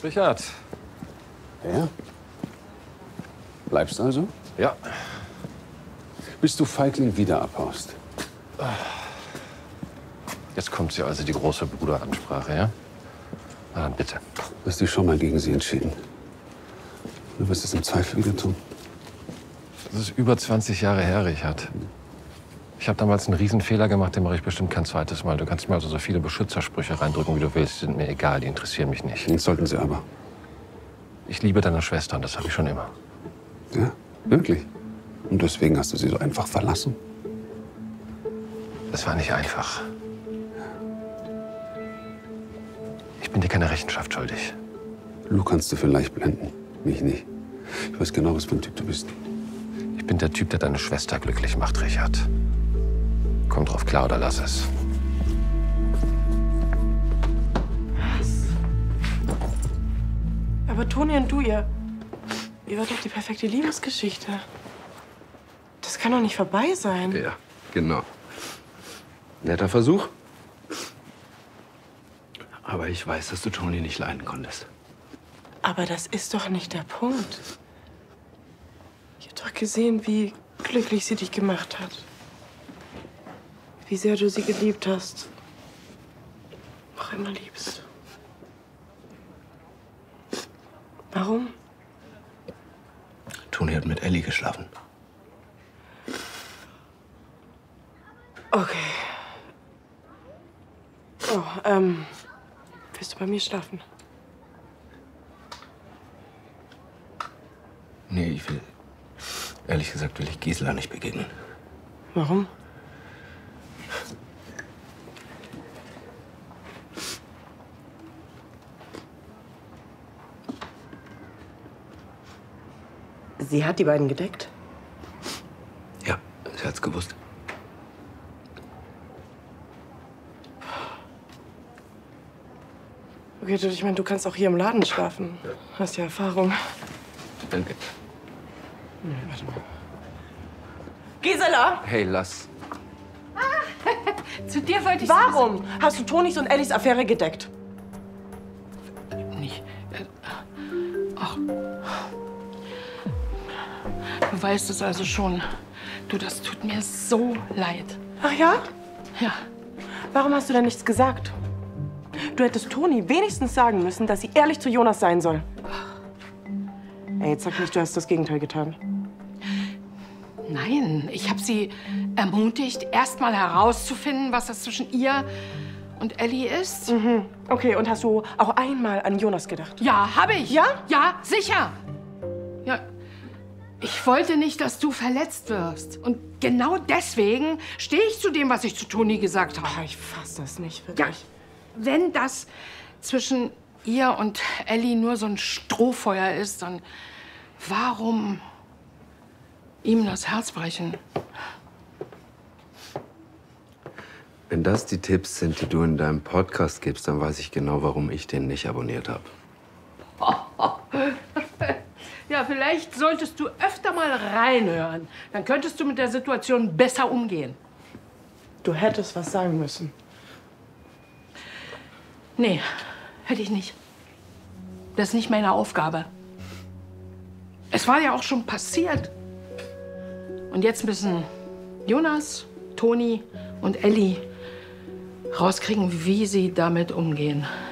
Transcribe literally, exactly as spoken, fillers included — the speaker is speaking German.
Richard. Ja? Bleibst also? Ja. Bis du Feigling wieder abhaust. Jetzt kommt sie also, die große Bruderansprache, ja? Na dann bitte. Du hast dich schon mal gegen sie entschieden. Du wirst es im Zweifel wieder tun. Das ist über zwanzig Jahre her, Richard. Ich habe damals einen Riesenfehler gemacht, den mache ich bestimmt kein zweites Mal. Du kannst mir also so viele Beschützersprüche reindrücken, wie du willst. Die sind mir egal, die interessieren mich nicht. Das sollten sie aber. Ich liebe deine Schwester und das habe ich schon immer. Ja, wirklich? Und deswegen hast du sie so einfach verlassen? Das war nicht einfach. Ich bin dir keine Rechenschaft schuldig. Du kannst du vielleicht blenden, mich nicht. Ich weiß genau, was für ein Typ du bist. Ich bin der Typ, der deine Schwester glücklich macht, Richard. Komm drauf klar oder lass es. Was? Aber Toni und du, ihr... Ihr wart doch die perfekte Liebesgeschichte. Das kann doch nicht vorbei sein. Ja, genau. Netter Versuch. Aber ich weiß, dass du Toni nicht leiden konntest. Aber das ist doch nicht der Punkt. Ich hab doch gesehen, wie glücklich sie dich gemacht hat. Wie sehr du sie geliebt hast. Noch immer liebst. Warum? Toni hat mit Ellie geschlafen. Okay. Oh, ähm, willst du bei mir schlafen? Nee, ich will... Ehrlich gesagt will ich Gisela nicht begegnen. Warum? Sie hat die beiden gedeckt? Ja, sie hat's gewusst. Okay, du, ich meine, du kannst auch hier im Laden schlafen. Hast ja Erfahrung. Danke. Nee, warte mal. Gisela! Hey, lass. Zu dir wollte ich... Warum hast du Tonis und Ellis Affäre gedeckt? Nicht. Äh, Ach. Du weißt es also schon. Du, das tut mir so leid. Ach ja? Ja. Warum hast du denn nichts gesagt? Du hättest Toni wenigstens sagen müssen, dass sie ehrlich zu Jonas sein soll. Ey, jetzt sag nicht, du hast das Gegenteil getan. Nein, ich habe sie ermutigt, erst mal herauszufinden, was das zwischen ihr und Ellie ist. Mhm. Okay, und hast du auch einmal an Jonas gedacht? Ja, habe ich. Ja? Ja, sicher. Ja, ich wollte nicht, dass du verletzt wirst. Und genau deswegen stehe ich zu dem, was ich zu Toni gesagt habe. Ach, ich fass das nicht, wirklich. Ja, wenn das zwischen ihr und Ellie nur so ein Strohfeuer ist, dann warum ihm das Herz brechen? Wenn das die Tipps sind, die du in deinem Podcast gibst, dann weiß ich genau, warum ich den nicht abonniert habe. Ja, vielleicht solltest du öfter mal reinhören. Dann könntest du mit der Situation besser umgehen. Du hättest was sagen müssen. Nee, hätte ich nicht. Das ist nicht meine Aufgabe. Es war ja auch schon passiert. Und jetzt müssen Jonas, Toni und Ellie rauskriegen, wie sie damit umgehen.